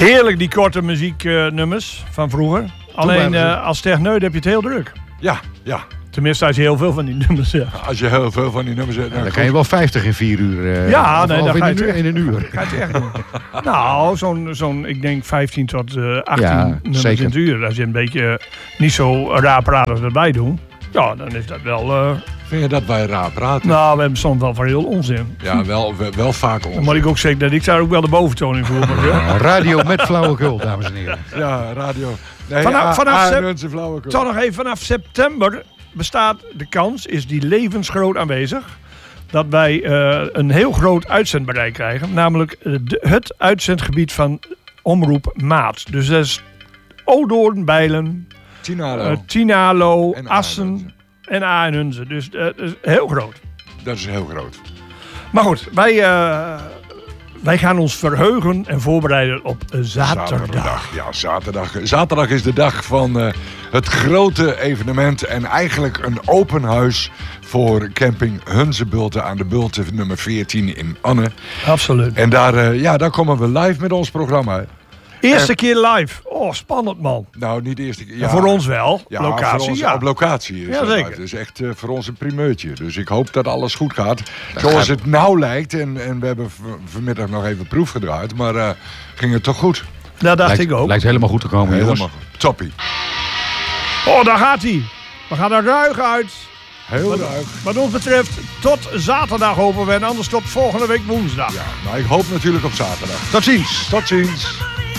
Heerlijk die korte muzieknummers van vroeger. Alleen als techneut heb je het heel druk. Ja. Tenminste, als je heel veel van die nummers hebt. Als je heel veel van die nummers hebt. Dan kan je wel 50 in 4 uur. Ja, nee, dat in een uur. Ga je het echt doen. Nou, zo'n, ik denk 15 tot 18 nummers zeker. in het uur. Als je een beetje niet zo raar praten als erbij doen. Ja, dan is dat wel... Vind je dat wij raar praten? Nou, we hebben soms wel van heel onzin. Ja, wel vaak onzin. Dan moet ik ook zeggen dat ik daar ook wel de boventoon in voel. Radio met flauwekul, dames en heren. Ja, radio. Nee, Toch nog even, vanaf september bestaat de kans, is die levensgroot aanwezig, dat wij een heel groot uitzendbereik krijgen. Namelijk het uitzendgebied van Omroep Maat. Dus dat is Odoorn, Bijlen, Tinalo, Assen en Aarnunze. Dus dat is heel groot. Dat is heel groot. Maar goed, wij gaan ons verheugen en voorbereiden op zaterdag. Ja, zaterdag. Zaterdag is de dag van het grote evenement en eigenlijk een open huis voor camping Hunzebulten aan de Bulten nummer 14 in Anne. Absoluut. En daar komen we live met ons programma. Eerste keer live. Oh, spannend man. Nou, niet de eerste keer. Ja, voor ons wel. Ja, locatie. voor ons, ja. op locatie. Is ja, zeker. Het is echt voor ons een primeurtje. Dus ik hoop dat alles goed gaat. Zoals het nou lijkt. En we hebben vanmiddag nog even proef gedraaid. Maar ging het toch goed? Dat dacht ik ook. Lijkt helemaal goed te komen, jongens. Helemaal toppie. Oh, daar gaat hij. We gaan er ruig uit. Heel ruig. Wat ons betreft, tot zaterdag hopen we. En anders tot volgende week woensdag. Ja, maar ik hoop natuurlijk op zaterdag. Tot ziens. Tot ziens.